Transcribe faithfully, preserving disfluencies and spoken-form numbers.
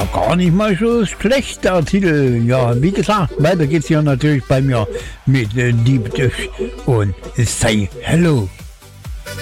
ja gar nicht mal so schlecht, der Titel. Ja, wie gesagt, weiter geht's hier natürlich bei mir mit äh, Deep Dish und Say Hello.